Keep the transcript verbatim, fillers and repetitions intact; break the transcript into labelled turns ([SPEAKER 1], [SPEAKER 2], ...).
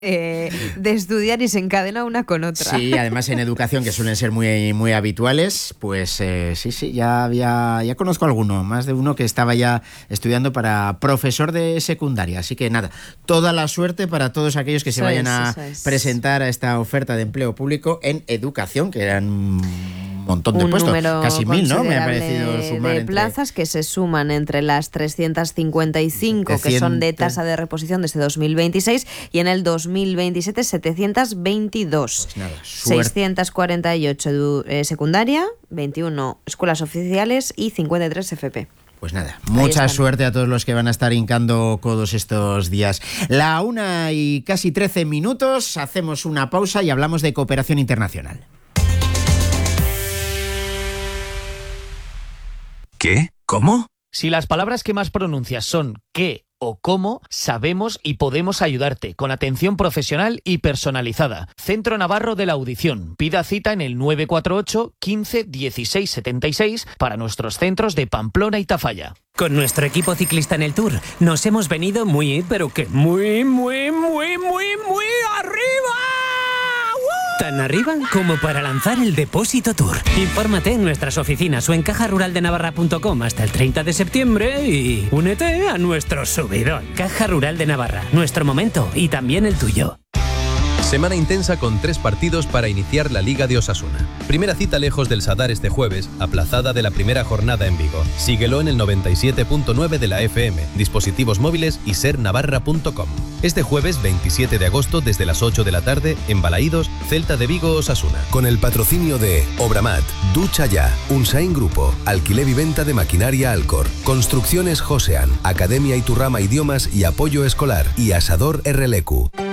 [SPEAKER 1] eh, de estudiar y se encadena una con otra.
[SPEAKER 2] Sí, además en educación, que suelen ser muy, muy habituales, pues eh, sí, sí, ya había, ya conozco alguno, más de uno que estaba ya estudiando para profesor de secundaria. Así que nada, toda la suerte para todos aquellos que se
[SPEAKER 1] Eso
[SPEAKER 2] vayan
[SPEAKER 1] es,
[SPEAKER 2] a
[SPEAKER 1] eso es.
[SPEAKER 2] presentar a esta oferta de empleo público en educación, que eran un montón de
[SPEAKER 1] un
[SPEAKER 2] puestos,
[SPEAKER 1] número
[SPEAKER 2] casi mil, ¿no? Me ha
[SPEAKER 1] considerable
[SPEAKER 2] parecido sumar
[SPEAKER 1] de
[SPEAKER 2] entre...
[SPEAKER 1] plazas que se suman entre las trescientas cincuenta y cinco que son de tasa de reposición desde dos mil veintiséis y en el dos mil veintisiete setecientos veintidós.
[SPEAKER 2] Pues nada, suerte.
[SPEAKER 1] seiscientos cuarenta y ocho edu- eh, secundaria, veintiuno escuelas oficiales y cincuenta y tres F P.
[SPEAKER 2] Pues nada, mucha suerte a todos los que van a estar hincando codos estos días. La una y casi trece minutos, hacemos una pausa y hablamos de cooperación internacional.
[SPEAKER 3] ¿Qué? ¿Cómo?
[SPEAKER 4] Si las palabras que más pronuncias son qué o cómo, sabemos y podemos ayudarte con atención profesional y personalizada. Centro Navarro de la Audición. Pida cita en el nueve cuatro ocho, quince, dieciséis, setenta y seis para nuestros centros de Pamplona y Tafalla.
[SPEAKER 5] Con nuestro equipo ciclista en el Tour nos hemos venido muy, pero que muy, muy, muy, muy, muy arriba. Tan arriba como para lanzar el Depósito Tour. Infórmate en nuestras oficinas o en caja rural de navarra punto com hasta el treinta de septiembre y únete a nuestro subidón. Caja Rural de Navarra, nuestro momento y también el tuyo.
[SPEAKER 6] Semana intensa con tres partidos para iniciar la Liga de Osasuna. Primera cita lejos del Sadar este jueves, aplazada de la primera jornada en Vigo. Síguelo en el noventa y siete punto nueve de la F M, dispositivos móviles y ser navarra punto com. Este jueves veintisiete de agosto desde las ocho de la tarde en Balaídos, Celta de Vigo, Osasuna.
[SPEAKER 7] Con el patrocinio de Obramat, Ducha Ya, Unsain Grupo, Alquiler y Venta de Maquinaria Alcor, Construcciones Josean, Academia Iturrama Idiomas y Apoyo Escolar y Asador R L Q.